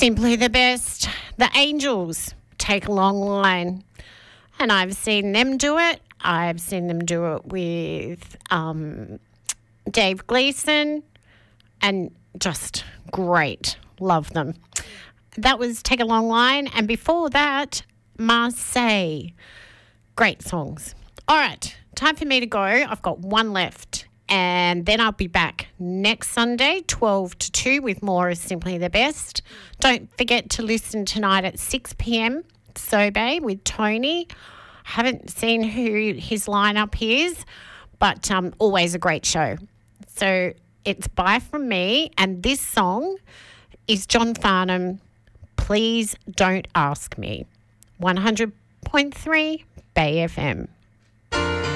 Simply the best. The Angels, Take a Long Line. And I've seen them do it. I've seen them do it with Dave Gleason, and just great. Love them. That was Take a Long Line. And before that, Marseille. Great songs. All right, time for me to go. I've got one left. And then I'll be back next Sunday, 12 to 2, with more of Simply the Best. Don't forget to listen tonight at 6 p.m, Sobe with Tony. I haven't seen who his lineup is, but always a great show. So it's bye from me, and this song is John Farnham, Please Don't Ask Me. 100.3 Bay FM.